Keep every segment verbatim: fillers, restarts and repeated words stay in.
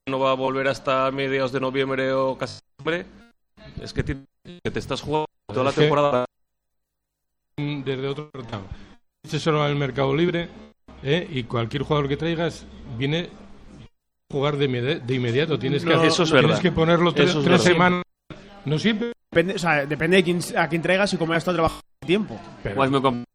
no va a volver hasta mediados de noviembre o casi diciembre, es que te, que te estás jugando toda la temporada. Desde otro mercado. Dice solo al mercado libre, ¿eh? Y cualquier jugador que traigas viene a jugar de, inmedi- de inmediato. Tienes, no, que, eso es tienes verdad. que ponerlo tres, Eso es tres verdad. semanas. No siempre. Depende, o sea, depende de quién, a quién traigas y cómo hayas estado trabajando el tiempo. Pero es muy complicado.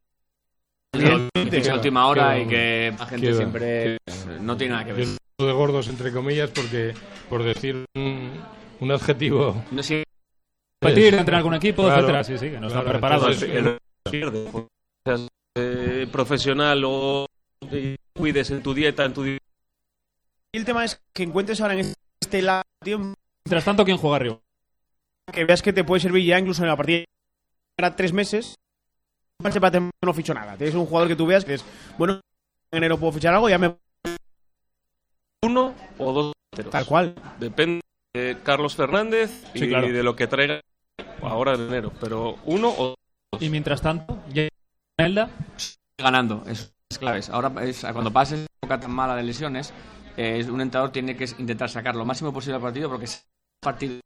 Que sea última hora y que la gente siempre no tiene nada que ver. De gordos, entre comillas, porque por decir un, un adjetivo. No sé. Competir, entrenar con un equipo, Claro, etcétera. Sí, sí, que no claro, están preparados. Entonces, el pierde. O seas eh, profesional o eh, cuides en tu dieta, en tu di- Y el tema es que encuentres ahora en este lado tiempo Mientras tanto, ¿quién juega arriba? que veas que te puede servir ya incluso en la partida para tres meses. No ficho nada. Tienes un jugador que tú veas que es bueno, en enero puedo fichar algo, ya me. uno o dos delanteros. Tal cual. Depende de Carlos Fernández Sí, y claro. de lo que traiga ahora en enero. Pero uno o dos. Y mientras tanto, ya Elda. Ganando, eso es clave. Ahora, es, cuando pases época tan mala de lesiones, eh, es- un entrenador tiene que intentar sacar lo máximo posible al partido, porque es un partido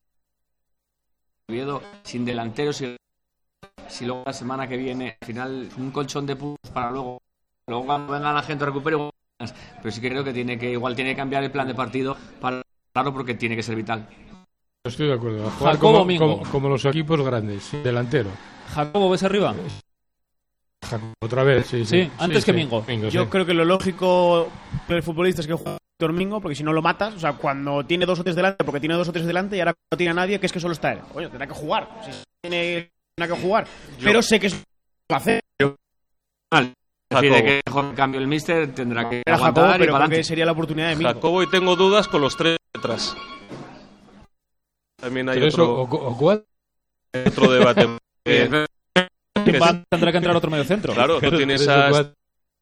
Oviedo sin delanteros y si luego la semana que viene al final un colchón de puntos para luego luego cuando venga la gente recupere igual ganas. Pero sí que creo que tiene que igual tiene que cambiar el plan de partido para claro porque tiene que ser vital. Estoy de acuerdo. A jugar Jacobo como, Mingo. como, como los equipos grandes, delantero. Jacobo, ¿ves arriba? Jacobo, otra vez, sí. Sí, Sí, antes sí, que sí. Mingo. Mingo, Yo sí. creo que lo lógico del futbolista es que juegue Mingo, porque si no lo matas, o sea, cuando tiene dos o tres delante, porque tiene dos o tres delante y ahora no tiene a nadie, que es que solo está él. Oye, tendrá que jugar. Si tiene tendrá que jugar. Yo- Pero sé que es lo hace. Decide que mejor cambio el míster tendrá que Era aguantar Jacobo, y pero para creo que adelante. sería la oportunidad de Mingo. Jacobo, y tengo dudas con los tres detrás. También hay Pero eso, otro, o, cu- o cuál? otro debate. Eh, que Va- es- tendrá que entrar otro medio centro. claro, tú tienes Tres o a cuatro.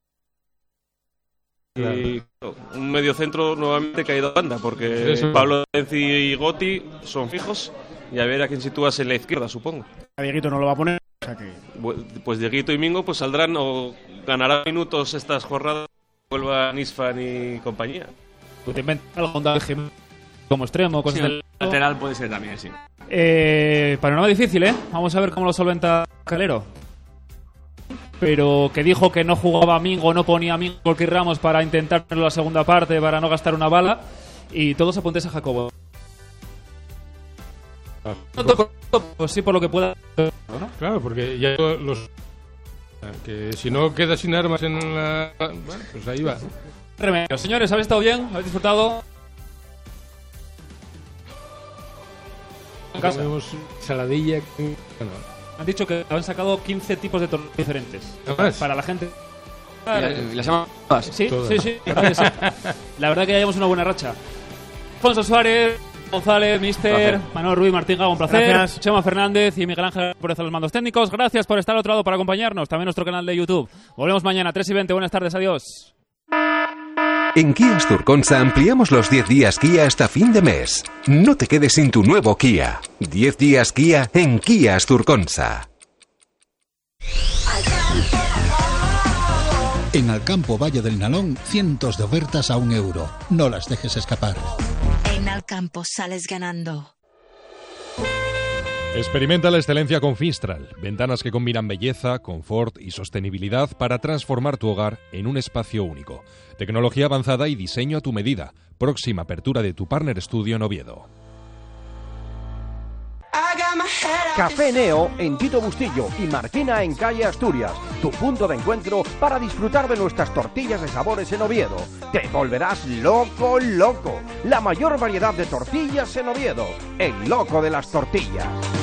y, claro, un medio centro nuevamente caído a banda, porque Eso. Pablo Enci y Gotti son fijos, y a ver a quién sitúas en la izquierda, supongo. A Dieguito no lo va a poner. O sea que. Bu- Pues Dieguito y Mingo pues saldrán o ganarán minutos estas jornadas, vuelvan Isfan y compañía. Tú te inventas algo con David Jiménez como extremo, cosas Sí, del... lateral puede ser también, sí. Eh, panorama difícil, ¿eh? Vamos a ver cómo lo solventa Calero. Pero que dijo que no jugaba a Mingo, no ponía a Mingo porque Ramos para intentar tener la segunda parte, para no gastar una bala. Y todos apuntes a Jacobo. No toco, pues sí, por lo que pueda. ¿no? Claro, porque ya los. Que si no queda sin armas en la. Bueno, pues ahí va. Remedio. Señores, ¿habéis estado bien? ¿Habéis disfrutado? En casa. Comemos saladilla. Bueno, Han dicho que han sacado quince tipos de tortillas diferentes. ¿Además? Para la gente. Y la- y las hemos todas. Sí, Todas. sí, sí, la verdad que sí. La verdad que ya llevamos una buena racha. Alfonso Suárez, González, Mister, Manuel Ruiz, Martín Gago, un placer. Gracias. Chema Fernández y Miguel Ángel por los mandos técnicos. Gracias por estar al otro lado para acompañarnos. También nuestro canal de YouTube. Volvemos mañana, tres y veinte. Buenas tardes, adiós. En Kia Asturconsa ampliamos los diez días Kia hasta fin de mes. No te quedes sin tu nuevo Kia. diez días Kia en Kia Asturconsa. En Alcampo Valle del Nalón, cientos de ofertas a un euro. No las dejes escapar. En Alcampo sales ganando. Experimenta la excelencia con Finstral, ventanas que combinan belleza, confort y sostenibilidad para transformar tu hogar en un espacio único. Tecnología avanzada y diseño a tu medida. Próxima apertura de tu Partner Studio en Oviedo. Café Neo en Tito Bustillo y Marquina en Calle Asturias. Tu punto de encuentro para disfrutar de nuestras tortillas de sabores en Oviedo. Te volverás loco, loco. La mayor variedad de tortillas en Oviedo. El loco de las tortillas.